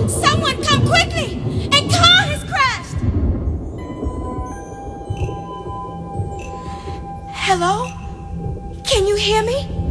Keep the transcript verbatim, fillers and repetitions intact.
Someone come quickly! A car has crashed! Hello? Can you hear me?